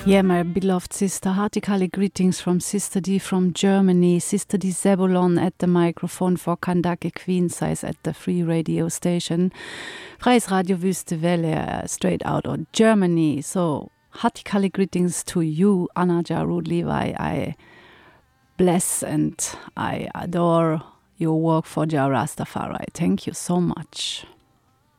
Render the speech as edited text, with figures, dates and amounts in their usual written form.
Yeah, my beloved sister, heartily greetings from Sister D from Germany, Sister D Zebulon at the microphone for Kandake Queen Size at the free radio station. Freies Radio Wüste Welle, straight out of Germany. So, heartily greetings to you, Anna Jarud Levi. I bless and I adore your work for Jah Rastafari. Thank you so much.